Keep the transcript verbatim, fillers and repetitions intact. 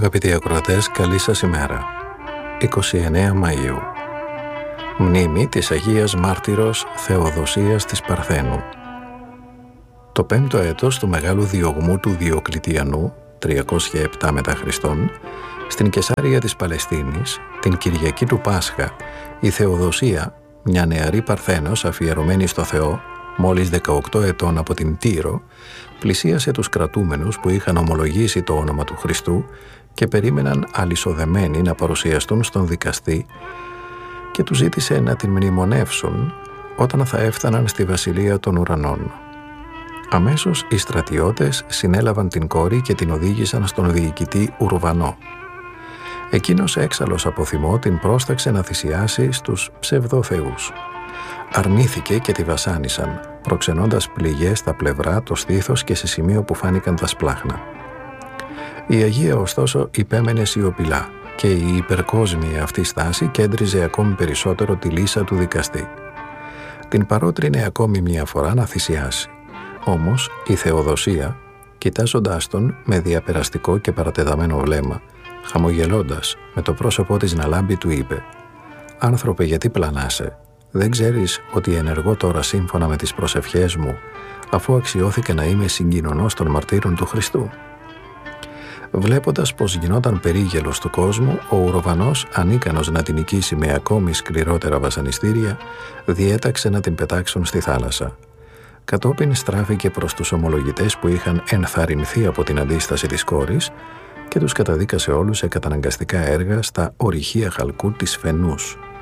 Αγαπητοί ακροατές, καλή σας ημέρα. είκοσι εννέα Μαΐου. Μνήμη της Αγίας Μάρτυρος Θεοδοσίας της Παρθένου. Το πέμπτο έτος του μεγάλου διωγμού του Διοκλητιανού, τριακόσια επτά μετά Χριστόν, στην Καισάρια της Παλαιστίνης, την Κυριακή του Πάσχα, η Θεοδοσία, μια νεαρή Παρθένος αφιερωμένη στο Θεό, μόλις δεκαοκτώ ετών από την Τύρο, πλησίασε τους κρατούμενους που είχαν ομολογήσει το όνομα του Χριστού και περίμεναν αλυσοδεμένοι να παρουσιαστούν στον δικαστή και τους ζήτησε να την μνημονεύσουν όταν θα έφταναν στη Βασιλεία των Ουρανών. Αμέσως οι στρατιώτες συνέλαβαν την κόρη και την οδήγησαν στον διοικητή Ουρβανό. Εκείνος, έξαλλος από θυμό, την πρόσταξε να θυσιάσει στους ψευδοθεούς. Αρνήθηκε και τη βασάνισαν, προξενώντας πληγές στα πλευρά, το στήθος και σε σημείο που φάνηκαν τα σπλάχνα. Η Αγία ωστόσο υπέμενε σιωπηλά και η υπερκόσμια αυτή στάση κέντριζε ακόμη περισσότερο τη λύσα του δικαστή. Την παρότρινε ακόμη μια φορά να θυσιάσει. Όμως η Θεοδοσία, κοιτάζοντάς τον με διαπεραστικό και παρατεταμένο βλέμμα, χαμογελώντας με το πρόσωπό της να λάμπει, του είπε: «Άνθρωπε, γιατί πλανάσαι? Δεν ξέρεις ότι ενεργώ τώρα σύμφωνα με τις προσευχές μου, αφού αξιώθηκα να είμαι συγκοινωνός των μαρτύρων του Χριστού?» Βλέποντας πως γινόταν περίγελος του κόσμου, ο Ουρβανός, ανίκανος να την νικήσει με ακόμη σκληρότερα βασανιστήρια, διέταξε να την πετάξουν στη θάλασσα. Κατόπιν στράφηκε προς τους ομολογητές που είχαν ενθαρρυνθεί από την αντίσταση της κόρης και τους καταδίκασε όλους σε καταναγκαστικά έργα στα ορυχεία χαλκού της Φενούς.